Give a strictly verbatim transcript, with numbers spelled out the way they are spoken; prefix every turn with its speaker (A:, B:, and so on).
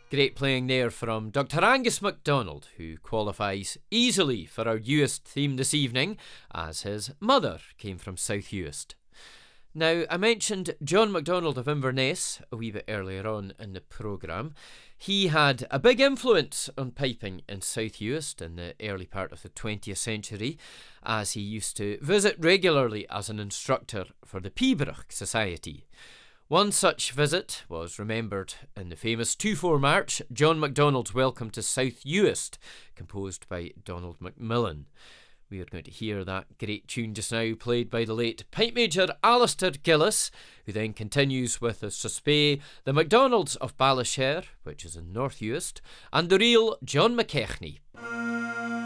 A: Great playing there from Doctor Angus MacDonald, who qualifies easily for our Uist theme this evening, as his mother came from South Uist. Now, I mentioned John MacDonald of Inverness a wee bit earlier on in the programme. He had a big influence on piping in South Uist in the early part of the twentieth century, as he used to visit regularly as an instructor for the Pibroch Society. One such visit was remembered in the famous two four march, John MacDonald's Welcome to South Uist, composed by Donald Macmillan. We are going to hear that great tune just now, played by the late Pipe Major Alistair Gillis, who then continues with the Suspay, the MacDonalds of Ballashare, which is in North Uist, and the real John McKechnie.